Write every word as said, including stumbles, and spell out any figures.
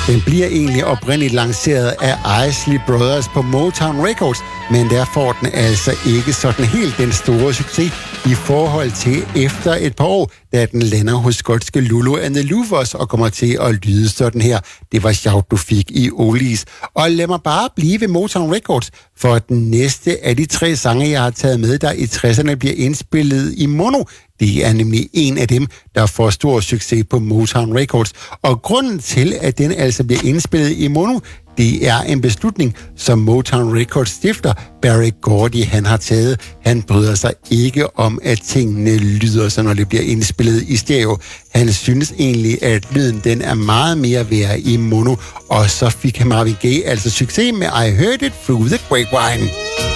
Den bliver egentlig oprindeligt lanceret af Isley Brothers på Motown Records, men der får den altså ikke sådan helt den store succes i forhold til efter et par år, da den lander hos skotske Lulu and the Louvers og kommer til at lyde sådan her. Det var sjovt, du fik i Oldies. Og lad mig bare blive ved Motown Records, for den næste af de tre sange, jeg har taget med, der i tresserne bliver indspillet i mono, det er nemlig en af dem, der får stor succes på Motown Records. Og grunden til, at den altså bliver indspillet i mono, det er en beslutning, som Motown Records stifter Berry Gordy, han har taget. Han bryder sig ikke om, at tingene lyder så, når det bliver indspillet i stereo. Han synes egentlig, at lyden den er meget mere værd i mono. Og så fik Marvin Gaye altså succes med I Heard It Through the Grapevine.